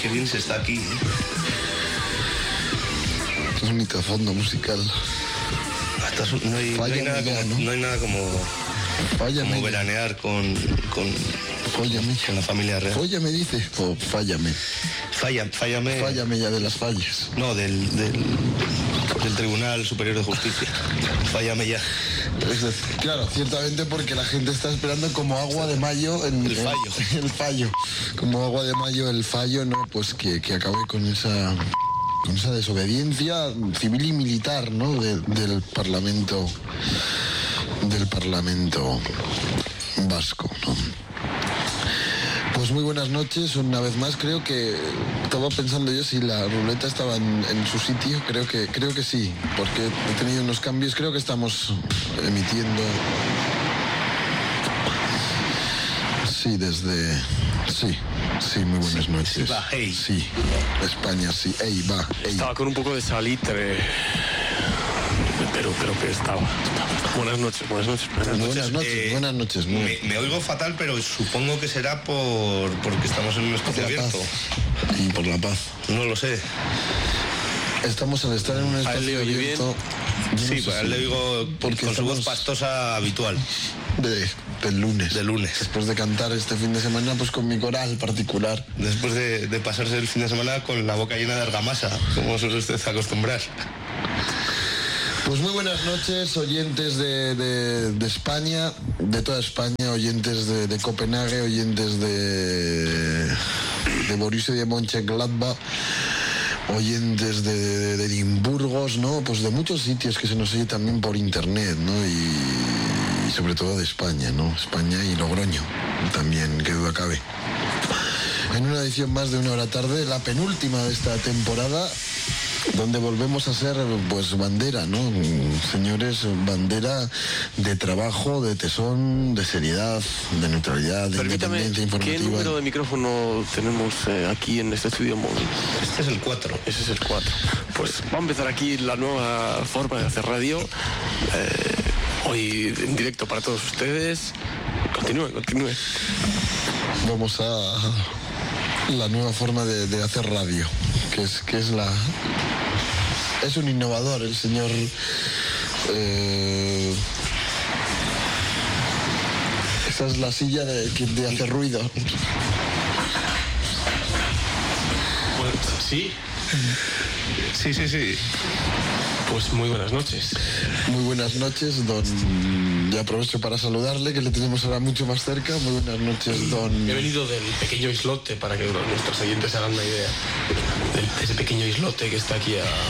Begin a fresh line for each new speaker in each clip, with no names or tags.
qué bien se está aquí.
Qué bonito fondo musical.
No hay nada como
Fállame.
veranear con la familia real.
Fóllame, dice, o fállame.
Fállame.
Fállame ya de las fallas.
No, del Tribunal Superior de Justicia. Fállame ya.
Claro, ciertamente porque la gente está esperando como agua de mayo
El fallo.
El fallo. Como agua de mayo el fallo, ¿no? Pues que acabe con esa desobediencia civil y militar, ¿no? Del Parlamento vasco, ¿no? Pues muy buenas noches, una vez más. Creo que estaba pensando yo si la ruleta estaba en su sitio. Creo que sí, porque he tenido unos cambios. Creo que estamos emitiendo. Sí, muy buenas noches. Sí, España, sí. Va.
Estaba con un poco de salitre. Pero que estaba. Buenas noches.
Buenas noches.
Me oigo fatal, pero supongo que será porque estamos en un espacio abierto.
Y por la paz.
No lo sé.
Estamos al estar en un espacio abierto.
Sí, pues le digo con su voz pastosa habitual.
Del lunes.
De lunes.
Después de cantar este fin de semana, pues con mi coral particular.
Después de pasarse el fin de semana con la boca llena de argamasa, como suele usted acostumbrar.
Pues muy buenas noches, oyentes de España, de toda España, oyentes de Copenhague, oyentes de Borussia de Mönchengladbach, oyentes de Edimburgos, ¿no? Pues de muchos sitios que se nos oye también por internet, ¿no? Y sobre todo de España, ¿no? España y Logroño, también, qué duda cabe. En una edición más de Una Hora Tarde, la penúltima de esta temporada, donde volvemos a ser, pues, bandera, ¿no? Señores, bandera de trabajo, de tesón, de seriedad, de neutralidad, de independencia informativa.
¿Qué número de micrófono tenemos aquí en este estudio móvil?
Este es el 4.
Ese es el 4. Pues va a empezar aquí la nueva forma de hacer radio. Hoy en directo para todos ustedes. Continúe.
Vamos a la nueva forma de hacer radio, que es es un innovador el señor esa es la silla de hacer ruido.
Sí.
Sí.
Pues muy buenas noches.
Muy buenas noches, don. Ya aprovecho para saludarle, que le tenemos ahora mucho más cerca. Muy buenas noches, don.
He venido del pequeño islote, para que nuestros oyentes se hagan una idea. De ese pequeño islote que está aquí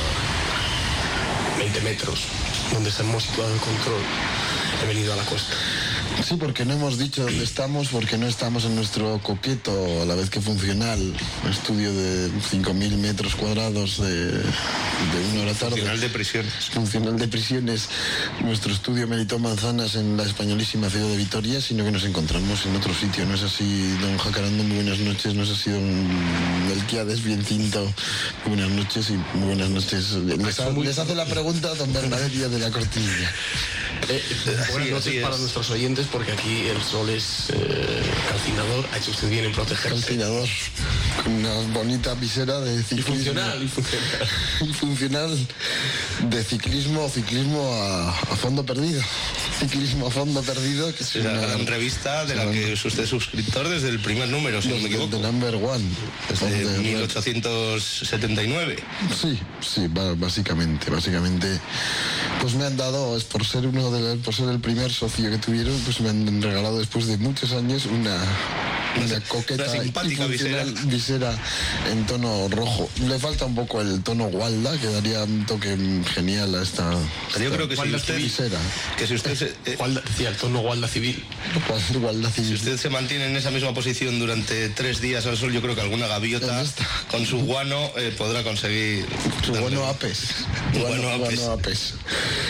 a 20 metros, donde hemos situado el control. He venido a la costa.
Sí, porque no hemos dicho dónde estamos, porque no estamos en nuestro coqueto, a la vez que funcional, estudio de 5.000 metros cuadrados de Una Hora Tarde. Funcional de prisiones. Nuestro estudio Melitón Manzanas en la españolísima ciudad de Vitoria, sino que nos encontramos en otro sitio. ¿No es así, don Jacarando? Muy buenas noches. ¿No es así, don Melquiades Biencinto? Muy buenas noches y muy buenas noches. Les hace la pregunta don Bernabé Díaz de la Cortinilla.
Buenas noches para nuestros oyentes, porque aquí el sol es calcinador. Ha hecho usted bien en protegerse.
Calcinador, con una bonita visera de ciclismo. Y funcional de ciclismo a fondo perdido. Ciclismo a fondo perdido, que es
una gran revista de la que es usted suscriptor desde el primer número, si no me equivoco.
The number one.
Desde 1879.
Sí, básicamente. Pues me han dado, es por ser el primer socio que tuvieron, pues me han regalado después de muchos años una coqueta
una simpática
visera en tono rojo. Le falta un poco el tono gualda, que daría un toque genial a esta.
Yo creo que si usted
visera.
Que si usted
decía el tono gualda civil.
Gualda civil.
Si usted se mantiene en esa misma posición durante 3 días al sol, yo creo que alguna gaviota con su guano podrá conseguir.
Su guano apes. Guano apes.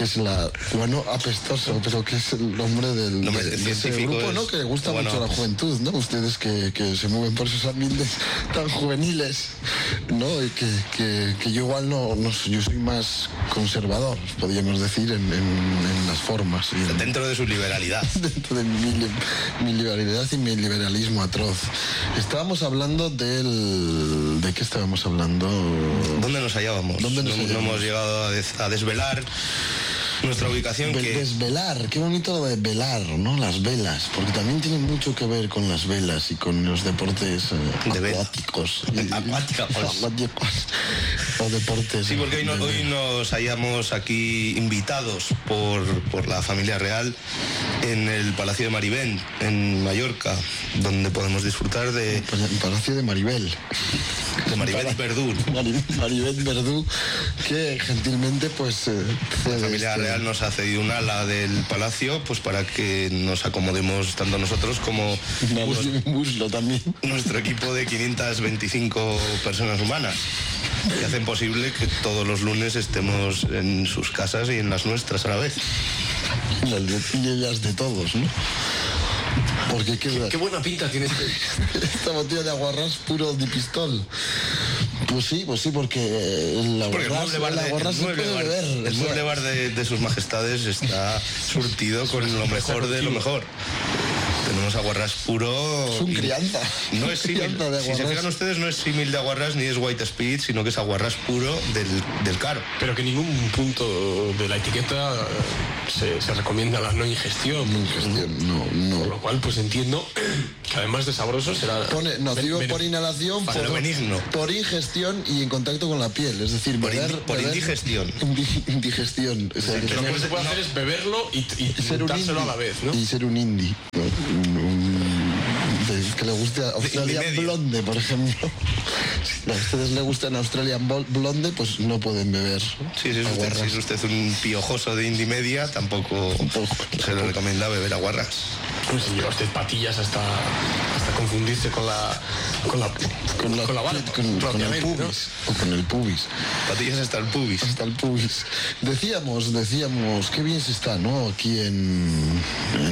que es apestoso, pero que es el nombre de ese grupo, ¿no? Que le gusta mucho a la juventud, ¿no? Ustedes que se mueven por esos ambientes tan juveniles, ¿no? Y que yo igual yo soy más conservador, podríamos decir, en las formas.
Dentro de su liberalidad.
Dentro de mi liberalidad y mi liberalismo atroz. Estábamos hablando ¿de qué estábamos hablando?
¿Dónde nos hallábamos? No hemos llegado a desvelar nuestra ubicación.
Desvelar, qué bonito lo de velar, ¿no? Las velas, porque también tienen mucho que ver con las velas y con los deportes acuáticos. Acuáticos. O deportes.
Sí, porque hoy nos hallamos aquí invitados por la familia real en el Palacio de Marivent, en Mallorca, donde podemos disfrutar de...
El Palacio de Maribel.
De Marivent Verdú.
Marivent Verdú, que gentilmente pues...
la familia real nos ha cedido un ala del palacio pues para que nos acomodemos tanto nosotros como
muslo también.
Nuestro equipo de 525 personas humanas, que hacen posible que todos los lunes estemos en sus casas y en las nuestras a la vez.
Y ellas de todos, ¿no? Porque
qué buena pinta tiene
esta botella de aguarrás puro de pistol. Pues sí, porque el aguarrás se puede beber.
El mueble bar de sus majestades está surtido con lo mejor de lo mejor. Tenemos aguarrás puro.
Es un crianza.
No es símil. Si se fijan ustedes, no es símil de aguarrás ni es white spirit, sino que es aguarrás puro del caro.
Pero que ningún punto de la etiqueta se recomienda la no ingestión.
No.
Por lo cual, pues entiendo que además de sabroso será.
Pone noctivo por inhalación, por ingestión y en contacto con la piel. Es decir,
por indigestión.
Indigestión. O sea,
que lo que se puede hacer es beberlo y dárselo a la vez, ¿no?
Y ser un indie. Que le guste a Australian Blonde, por ejemplo. Si a ustedes le gustan Australian Blonde, pues no pueden beber.
Sí, si es usted un piojoso de indie media, tampoco se le recomienda beber aguarrás.
Pues si lleva usted patillas hasta confundirse con la barba,
con el pubis, ¿no? O con el pubis.
Patillas hasta el pubis.
Hasta el pubis. Decíamos, qué bien se está, ¿no? Aquí en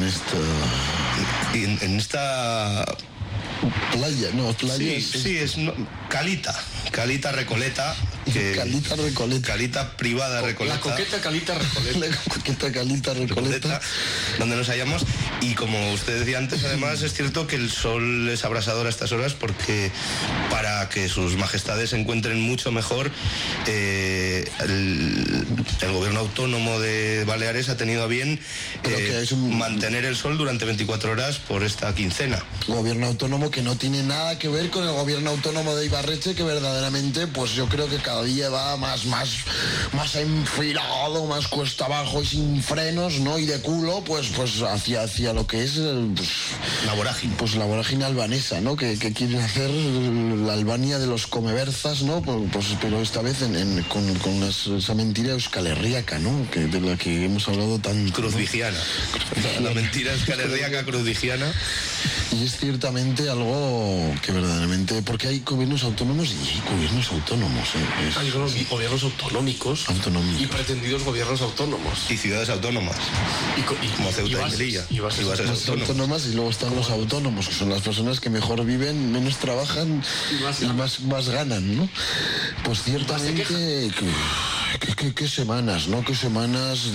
esta playa, ¿no? Playa.
Sí, es Calita Recoleta. Calita privada Recoleta.
La coqueta Calita Recoleta.
La coqueta Calita Recoleta.
Donde nos hallamos. Y como usted decía antes, además es cierto que el sol es abrasador a estas horas porque para que sus majestades se encuentren mucho mejor, el gobierno autónomo de Baleares ha tenido a bien mantener el sol durante 24 horas por esta quincena.
Gobierno autónomo que no tiene nada que ver con el gobierno autónomo de Ibarretxe, que verdaderamente, pues yo creo que cada día va más enfilado, más cuesta abajo y sin frenos, ¿no? Y de culo, pues hacia lo que es
la vorágine.
Pues la vorágine albanesa, ¿no? Que quieren hacer la Albania de los comeverzas, ¿no? Pues, pero esta vez con esa mentira euskalherriaca, ¿no? De la que hemos hablado tanto.
Cruzvigiana. La mentira euskalherriaca cruzvigiana.
Y es ciertamente algo que verdaderamente... Porque hay gobiernos autónomos y hay gobiernos autónomos.
Hay gobiernos autonómicos y pretendidos gobiernos autónomos.
Y ciudades autónomas. Como Ceuta y Melilla.
Y bases
autónomas. Y luego están los autónomos, que son las personas que mejor viven, menos trabajan y más ganan, ¿no? Pues ciertamente... ¿Qué semanas, ¿no? Qué semanas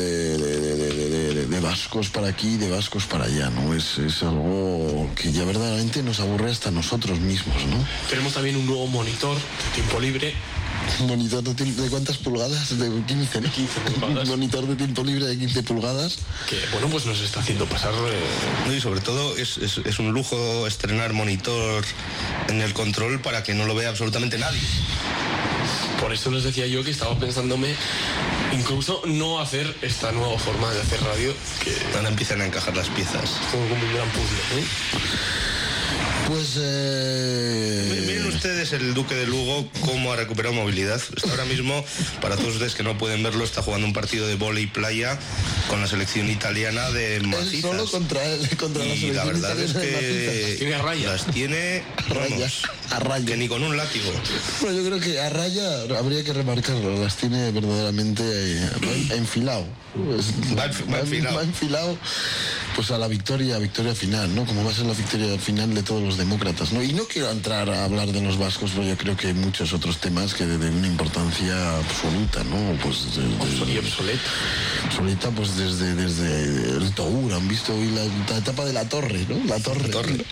de vascos para aquí, de vascos para allá, ¿no? Es algo que ya verdaderamente nos aburre hasta nosotros mismos, ¿no?
Tenemos también un nuevo monitor de tiempo libre.
¿Monitor de cuántas pulgadas? De 15, ¿no?
15 pulgadas.
Un monitor de tiempo libre de 15 pulgadas.
Que, bueno, pues nos está haciendo pasar...
Y sobre todo es un lujo estrenar monitor en el control para que no lo vea absolutamente nadie.
Por eso les decía yo que estaba pensándome incluso no hacer esta nueva forma de hacer radio. Que
ahora empiezan a encajar las piezas.
Es como un gran puzzle, ¿eh?
Pues miren ustedes es el Duque de Lugo cómo ha recuperado movilidad. Está ahora mismo, para todos ustedes que no pueden verlo, está jugando un partido de vóley playa con la selección italiana de macizas.
Él solo contra la selección
la verdad es que
tiene a raya.
las tiene
a raya.
que ni con un látigo.
Bueno, yo creo que a raya habría que remarcarlo, las tiene verdaderamente enfilado. Va enfilado pues a la victoria final, ¿no? Como va a ser la victoria final de todos los demócratas, ¿no? Y no quiero entrar a hablar de los vascos, pero yo creo que hay muchos otros temas que de una importancia absoluta, ¿no? Pues obsoleta, pues desde el Tour, han visto hoy la etapa de la torre, ¿no? La torre.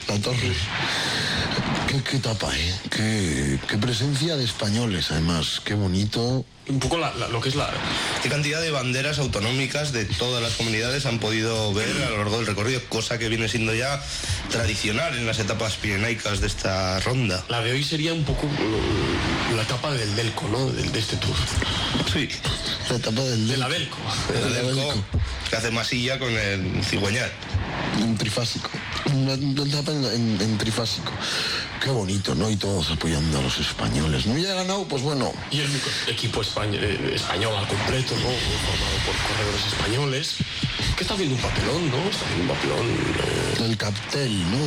Qué etapa, qué presencia de españoles, además, qué bonito.
Un poco lo que es la...
¿Qué cantidad de banderas autonómicas de todas las comunidades han podido ver a lo largo del recorrido? Cosa que viene siendo ya tradicional en las etapas pirenaicas de esta ronda.
La de hoy sería un poco la etapa del Delco, ¿no? De este Tour.
Sí.
La etapa
de la Delco.
Que hace masilla con el cigüeñal.
Un trifásico. Una etapa en trifásico. Qué bonito, ¿no? Y todos apoyando a los españoles. ¿No? Y ha ganado, pues bueno.
Y el equipo español al completo, ¿no? Formado por corredores españoles. Que está haciendo un papelón, ¿no? Está haciendo un papelón.
El Captel, ¿no?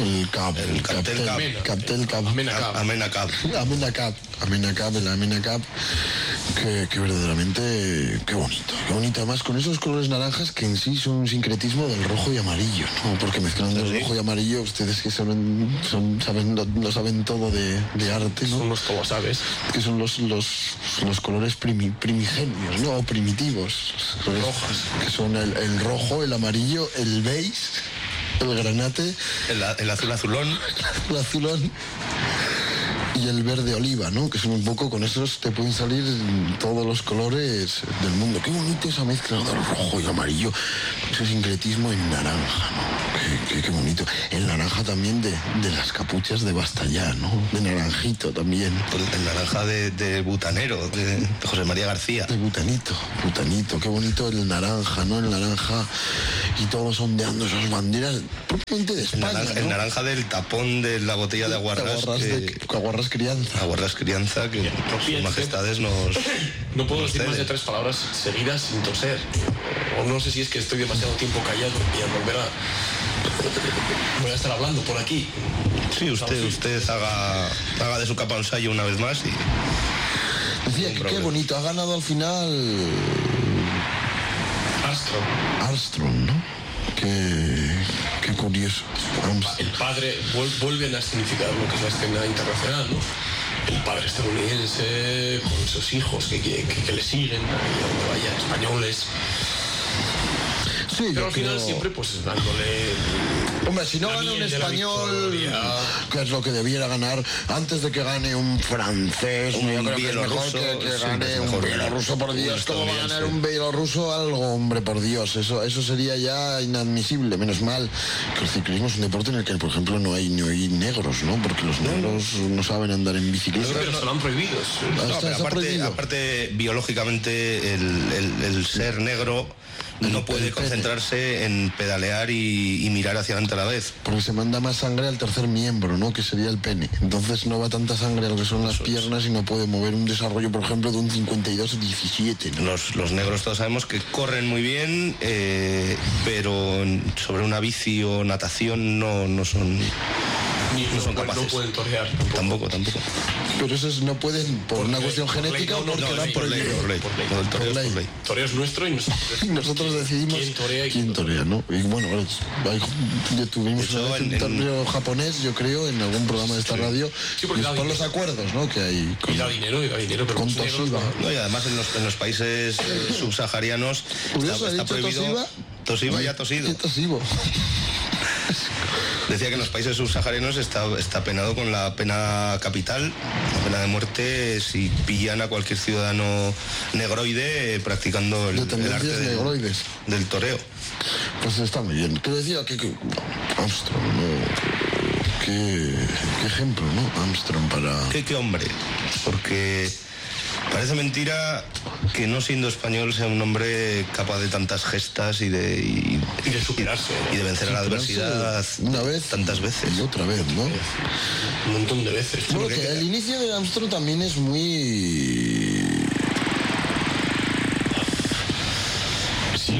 El Amenacap. Que verdaderamente qué bonito. Además con esos colores naranjas que en sí son un sincretismo del rojo y amarillo, ¿no? Porque mezclando el rojo y amarillo, ustedes que lo saben todo de arte, ¿no?
Son los como sabes.
Que son los colores primigenios, ¿no? O primitivos.
Rojas.
Que son el rojo, el amarillo, el beige, el granate.
El azulón.
El azulón. Y el verde oliva, ¿no? Que son un poco, con esos te pueden salir todos los colores del mundo. Qué bonito esa mezcla de rojo y amarillo, ese sincretismo en naranja, ¿no? Qué bonito. El naranja también de las capuchas de Bastallá, ¿no? De naranjito también.
El naranja de butanero, de José María García.
De butanito, qué bonito el naranja, ¿no? El naranja y todos ondeando esas banderas propiamente de España,
el naranja del tapón de la botella de
Aguarrás Crianza.
Aguarrás Crianza, que sus majestades nos...
No puedo decir más de 3 palabras seguidas sin toser. O no sé si es que estoy demasiado tiempo callado y al volver voy a estar hablando por aquí.
Sí, usted haga de su capa un sayo una vez más y...
Decía que qué bonito, ha ganado al final... Armstrong, ¿no? Qué curioso.
El padre vuelven a significar lo que es la escena internacional, ¿no? El padre estadounidense con sus hijos que le siguen a donde vaya, españoles.
Sí,
pero al final siempre pues dándole...
Hombre, si no gana un español, que es lo que debiera ganar, antes de que gane un francés, yo creo que es mejor que gane un bielorruso, por Dios. ¿Cómo va a ganar un bielorruso algo, hombre, por Dios? Eso sería ya inadmisible. Menos mal que el ciclismo es un deporte en el que, por ejemplo, no hay negros, ¿no? Porque los negros no saben andar en bicicleta.
Pero se lo han prohibido.
Aparte, biológicamente, el ser negro no puede concentrarse en pedalear y mirar hacia adelante a la vez.
Porque se manda más sangre al tercer miembro, ¿no? Que sería el pene. Entonces no va tanta sangre a lo que son las piernas y no puede mover un desarrollo, por ejemplo, de un 52-17, ¿no?
Los negros todos sabemos que corren muy bien, pero sobre una bici o natación no son... No son capaces.
No pueden torear.
Tampoco.
Pero esos no pueden por una cuestión genética o porque van por ley.
Por ley.
Toreo es nuestro y
nosotros decidimos quién torea, ¿no? Y bueno, ya tuvimos un torneo japonés, yo creo, en algún programa de esta radio.
Sí, porque
por los acuerdos, ¿no? Que hay.
Y da dinero, pero
con Toshiba.
No, y además en los países subsaharianos está prohibido. Toshiba ya tosido. Decía que en los países subsaharianos está penado con la pena capital, la pena de muerte, si pillan a cualquier ciudadano negroide practicando el arte del toreo.
Pues está muy bien. Te decía que Armstrong, ¿no? Qué ejemplo, ¿no? Armstrong para...
Qué hombre, porque... Parece mentira que no siendo español sea un hombre capaz de tantas gestas y de
superarse.
Y de vencer a la adversidad
una vez
tantas veces.
Y otra vez, ¿no?
un montón de veces.
Bueno, que el inicio de Armstrong también es muy...
No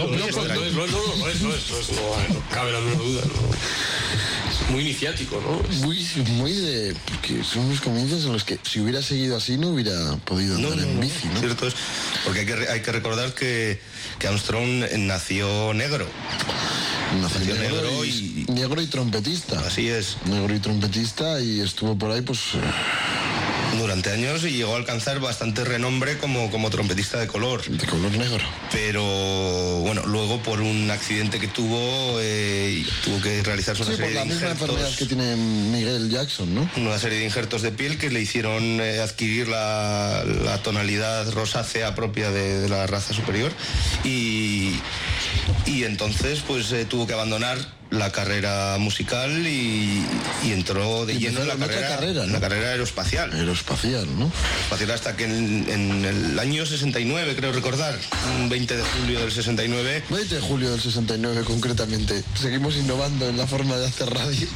cabe la menor duda, ¿no? Es muy iniciático, ¿no?
Muy de... Porque son unos comienzos en los que si hubiera seguido así no hubiera podido andar en bici, ¿no?
Cierto es, porque hay que recordar que Armstrong nació negro.
Nació negro y trompetista.
Así es.
Negro y trompetista, y estuvo por ahí pues...
durante años, y llegó a alcanzar bastante renombre como trompetista de color.
De color negro.
Pero bueno, luego por un accidente que tuvo que realizarse una serie de injertos. Sí, por la misma
enfermedad que tiene Miguel Jackson, ¿no?
Una serie de injertos de piel que le hicieron adquirir la tonalidad rosácea propia de la raza superior, y entonces pues tuvo que abandonar la carrera musical y entró de lleno en la carrera aeroespacial.
Aeroespacial, ¿no?
Aeroespacial, hasta que en el año 69, creo recordar, un 20 de julio del 69...
20 de julio del 69, concretamente. Seguimos innovando en la forma de hacer radio.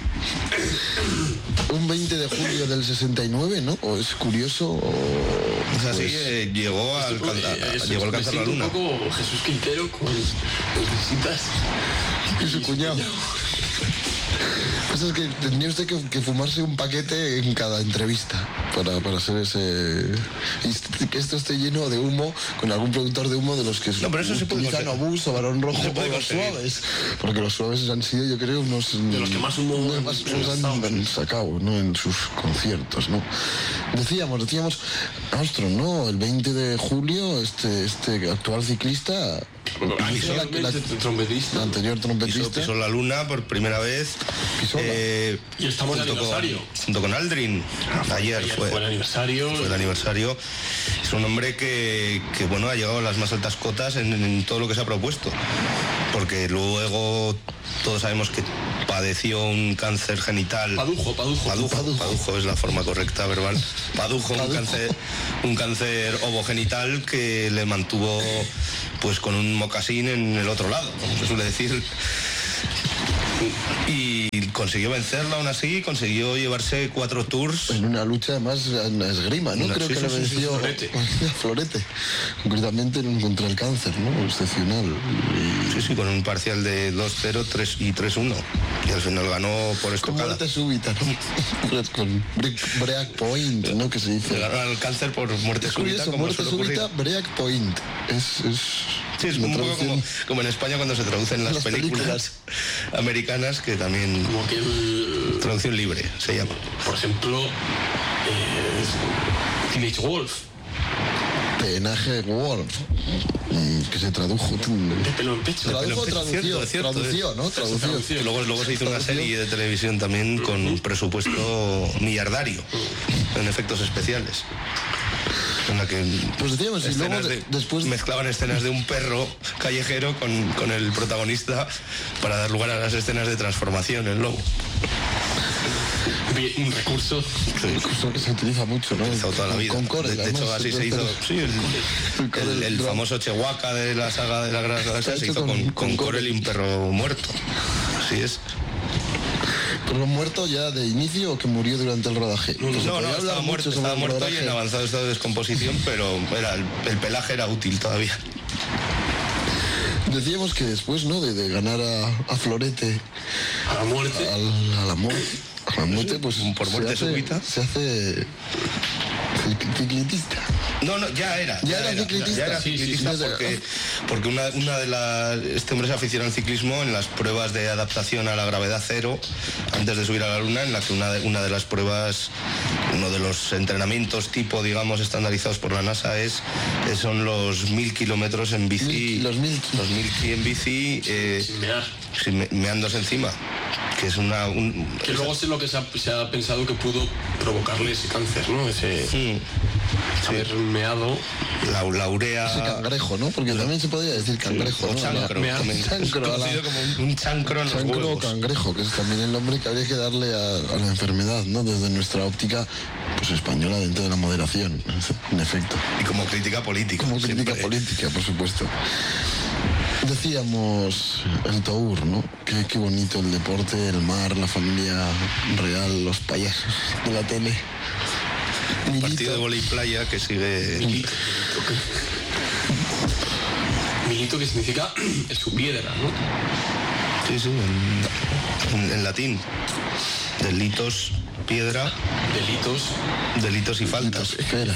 Un 20 de julio del 69, ¿no? ¿O es curioso?
O sea, sí, llegó a alcanzar la luna.
Un poco Jesús Quintero con visitas.
Y su cuñado. Pues es que tendría usted que fumarse un paquete en cada entrevista para hacer ese... Y que esto esté lleno de humo, con algún productor de humo de los que utilizan Obús o Barón Rojo o los suaves. Porque los suaves han sido, yo creo, unos...
De los que más humo
han sacado, ¿no? En sus conciertos, ¿no? Decíamos, Armstrong, ¿no? El 20 de julio, este actual ciclista...
trompetista.
La anterior trompetista.
Pisó la luna por primera vez.
Y estamos de aniversario.
Junto con Aldrin. Ayer fue
el aniversario.
Fue el aniversario. Es un hombre que bueno, ha llegado a las más altas cotas en todo lo que se ha propuesto. Porque luego todos sabemos que padeció un cáncer genital. Padujo es la forma correcta verbal. Padujo. Un cáncer ovogenital que le mantuvo pues con un mocasín en el otro lado, como se suele decir. Y consiguió vencerla aún así, consiguió llevarse 4 tours.
En una lucha además en esgrima, ¿no? Creo que le venció a Florete, concretamente contra el cáncer, ¿no? Excepcional.
Sí, con un parcial de 2-0, 3 y 3-1. Y al final ganó por estocada.
Con muerte súbita, ¿no? Con break point, ¿no? Que se dice.
Ganó al cáncer por muerte súbita.
Curioso, muerte súbita, break point.
Sí, es un poco como en España cuando se traducen las películas americanas, que también...
Como que
traducción libre, se llama.
Por ejemplo, Teenage Wolf.
Teenage Wolf, que se tradujo...
De pelo en pecho.
Tradució, ¿no? Tradució.
Luego se hizo una serie de televisión también con un presupuesto millardario en efectos especiales, en la que
pues decíamos, y luego después
mezclaban escenas de un perro callejero con el protagonista para dar lugar a las escenas de transformación en lobo.
Un recurso
que se utiliza mucho, ¿no?
Toda la vida.
Con Corel,
de hecho, así se hizo. Sí, el famoso Chewbacca de la saga de la Gran Galaxia se hizo con Corel y un perro muerto. Así es.
¿Pero muerto ya de inicio o que murió durante el rodaje?
No, estaba muerto y en avanzado estado de descomposición, pero el pelaje era útil todavía.
Decíamos que después, ¿no? De ganar a Florete,
a la muerte,
a la muerte, pues
por muerte súbita
se hace ciclista.
No, ya era ciclista.
Sí,
porque una de este hombre se aficionó al ciclismo en las pruebas de adaptación a la gravedad cero antes de subir a la luna, en la que una de las pruebas, uno de los entrenamientos tipo, digamos, estandarizados por la NASA son los 1000 kilómetros en bici.
Los 1000
en bici
sin mear.
meándose encima. Que es
que luego es lo que se ha pensado que pudo provocarle ese cáncer, ¿no? Haber meado
la urea.
Ese cangrejo, ¿no? Porque también se podría decir cangrejo,
¿no?
Chancro,
conocido como un chancro en los
chancro
huevos.
O cangrejo, que es también el nombre que habría que darle a la enfermedad, ¿no? Desde nuestra óptica pues española, dentro de la moderación, en efecto.
Y como crítica política.
Como crítica política, por supuesto. Decíamos el Tour, ¿no? Qué bonito el deporte, el mar, la familia real, los payasos de la tele.
El partido de vóley playa que sigue...
Milito, que significa su piedra, ¿no?
Sí, en latín. Delitos, piedra. Delitos y faltas.
Litosfera.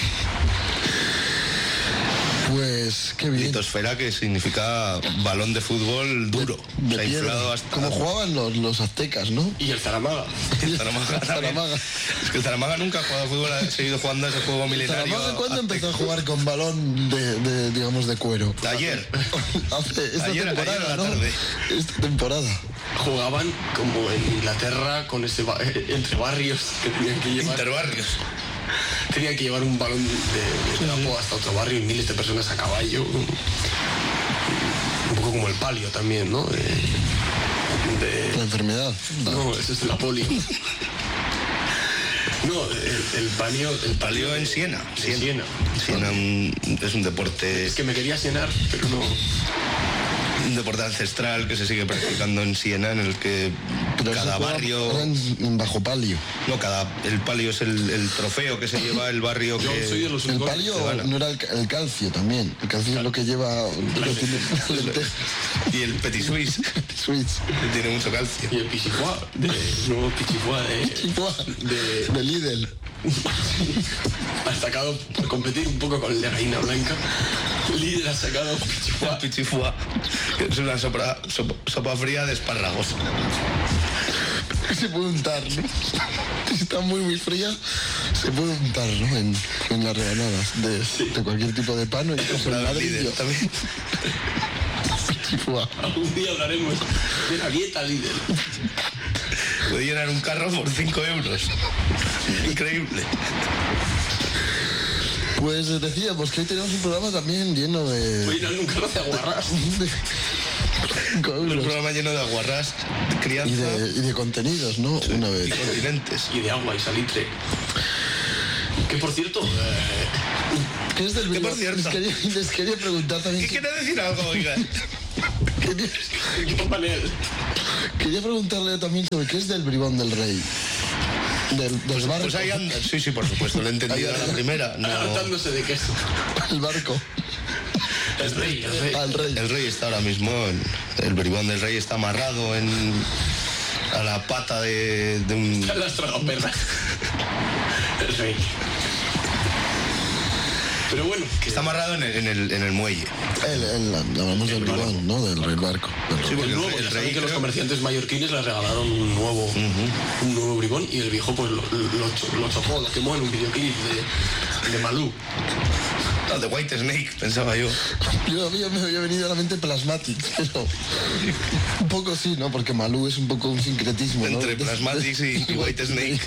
Pues qué bien.
Litosfera, que significa balón de fútbol duro.
De
se ha
piedra.
inflado hasta...
Como jugaban los aztecas, ¿no?
Y el Zaramaga.
El Zaramaga también. Es que el Zaramaga nunca ha jugado fútbol, ha seguido jugando ese juego milenario.
¿Zaramaga cuándo empezó a jugar con balón digamos, de cuero?
Ayer.
Ayer a la tarde. Esta temporada.
Jugaban como en Inglaterra con ese entre barrios que tenían que llevar.
Interbarrios.
Tenían que llevar un balón de trapo hasta otro barrio y miles de personas a caballo. Un poco como el palio también, ¿no?
La enfermedad.
No, eso es la polio. No, el palio
En Siena.
Siena.
Siena es un deporte...
Es que me quería cenar, pero no...
Un deporte ancestral que se sigue practicando en Siena, en el que
Pero
cada barrio...
en bajo palio.
No, el palio es el trofeo que se lleva el barrio que...
Yo soy de los
El
únicos...
palio no era el calcio también. El calcio es lo que lleva...
Y el petit suisse,
Suiz.
que tiene mucho calcio.
Y el Pichifuá,
De Lidl.
ha sacado, por competir un poco con el de gallina blanca, Lidl ha sacado Pichifuá.
Pichifua, que es una sopa fría de espárragos.
Se puede untar, ¿no? Si está muy fría, se puede untar, ¿no? En las rebanadas de cualquier tipo de pan o incluso en ladrillo.
También.
Pichifua.
Algún día hablaremos de la dieta Lidl.
Puede llenar un carro por 5 euros. Increíble.
Pues decíamos que hoy tenemos un programa también lleno de...
Voy a llenar un carro de aguarrás.
5
Un
euros.
programa lleno de aguarrás, de crianza
Y de contenidos, ¿no? Una
y
vez.
continentes.
Y de agua y salitre. Que por cierto...
¿Qué es del
Que por
bribón?
cierto.
Les quería preguntar también...
¿Qué quiere decir algo, oiga?
Quería preguntarle también sobre qué es del bribón del rey. Del barco.
Pues ahí anda. Sí, por supuesto, lo he entendido a la primera. No.
Hartándose de queso.
El barco.
El rey.
Al rey.
El rey está ahora mismo, el bribón del rey está amarrado a la pata de un...
Las tragaperras. El rey. Pero bueno, que
Está amarrado en el muelle.
Hablamos del bribón, ¿no? Del barco.
Sí, porque
el nuevo,
el
ya
rey
saben que los
creo-
comerciantes mallorquines les regalaron un nuevo bribón y el viejo pues lo chocó, lo quemó en un videoclip de Malú.
No, de White Snake, pensaba yo.
A mí me había venido a la mente Plasmatics, pero un poco sí, ¿no? Porque Malú es un poco un sincretismo, ¿no?
Entre Plasmatics y White Snake.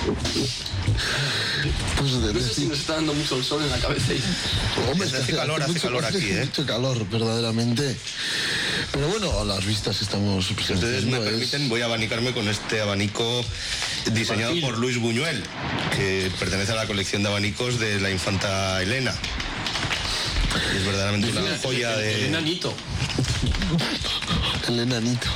Pues
No sé si nos está dando mucho el sol en la cabeza.
Hombre,
Hace calor aquí, ¿eh?
Mucho calor, verdaderamente. Pero bueno, a las vistas estamos
Si ustedes
presenciando,
me permiten, voy a abanicarme con este abanico diseñado
Marfil.
por Luis Buñuel, que pertenece a la colección de abanicos de la infanta Elena. Es verdaderamente una joya
El
de...
enanito.
El enanito.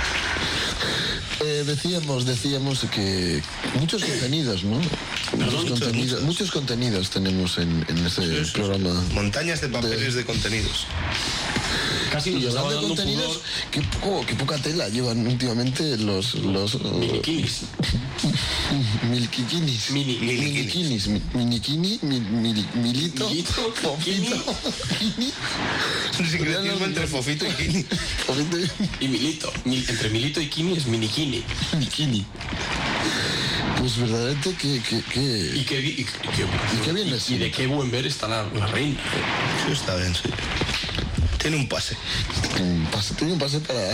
Decíamos que muchos contenidos, ¿no? Muchos contenidos tenemos en ese programa.
Montañas de papeles de contenidos.
Casi
Y
nos estaba
hablando de
dando
contenidos,
pudor.
qué poca tela llevan últimamente los
Minikinis.
milkikinis.
Minikinis.
Minikini, milito,
Milito,
fofito, kini.
Un sincretismo entre Fofito y Kini.
Fofito y
Y Milito. Entre Milito y Kini es Minikini.
bikini. Pues verdaderamente
Y
qué bien les
y de qué buen ver está la reina.
Sí, está bien, sí. Tiene un pase.
Tiene un pase para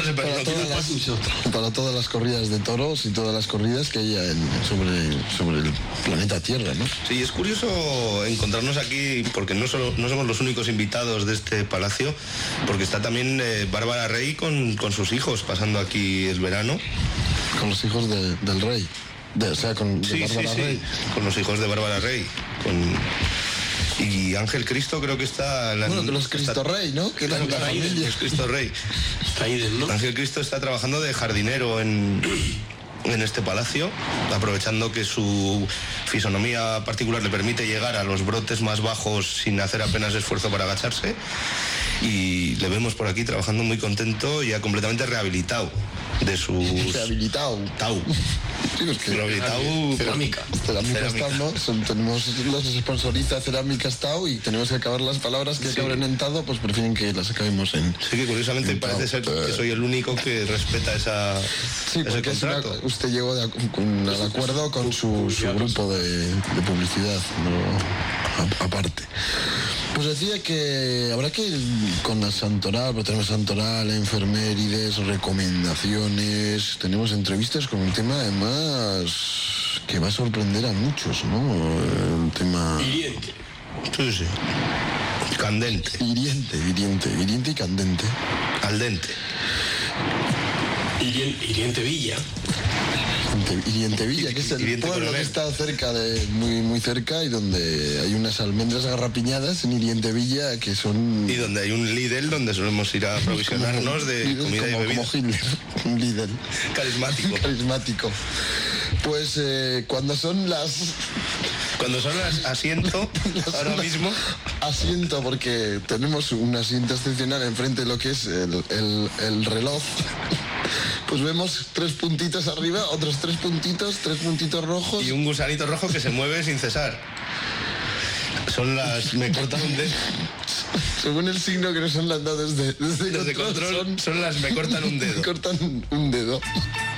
todas las corridas de toros y todas las corridas que haya sobre el planeta Tierra, ¿no?
Sí, es curioso encontrarnos aquí, porque no somos los únicos invitados de este palacio, porque está también Bárbara Rey con sus hijos pasando aquí el verano.
Con los hijos del rey. Con
Sí,
Bárbara
sí,
Rey.
con los hijos de Bárbara Rey. Y Ángel Cristo creo que está...
Bueno, que los Cristo Rey, ¿no? Que
Claro,
la familia.
los Cristo Rey.
Está ahí, ¿no?
Ángel Cristo está trabajando de jardinero en este palacio, aprovechando que su fisonomía particular le permite llegar a los brotes más bajos sin hacer apenas esfuerzo para agacharse. Y le vemos por aquí trabajando muy contento, ya completamente rehabilitado de sus...
Rehabilitado.
Tau.
Sí, es que
Rehabilitado.
Cerámica.
Cerámica Stau, ¿no? Tenemos los sponsoriza Cerámica Stau y tenemos que acabar las palabras que acaben en tado, pues prefieren que las acabemos en...
Sí, que curiosamente parece ser que soy el único que respeta ese
porque
contrato.
usted llegó al acuerdo con su grupo de publicidad, ¿no? Aparte. Pues decía que habrá que ir con la Santoral, porque tenemos Santoral, enfermerides, recomendaciones, tenemos entrevistas con un tema además que va a sorprender a muchos, ¿no? El tema...
Hiriente.
Sí. Candente.
Hiriente y candente.
Al dente.
Hiriente Villa.
Hiriente Villa, que es el
Hiriente
pueblo
Coronel.
que está cerca muy cerca y donde hay unas almendras garrapiñadas en Hiriente Villa que son...
Y donde hay un Lidl donde solemos ir a aprovisionarnos de
Lidl,
comida y bebida.
como Hitler, un Lidl. Carismático. Pues cuando son las
asiento, ahora mismo.
Asiento, porque tenemos un asiento excepcional enfrente de lo que es el reloj. Pues vemos 3 puntitos arriba, otros 3 puntitos rojos.
Y un gusanito rojo que se mueve sin cesar. Me cortan un dedo.
Según el signo que nos han dado desde
Desde control son las me cortan un dedo.
Me cortan un dedo.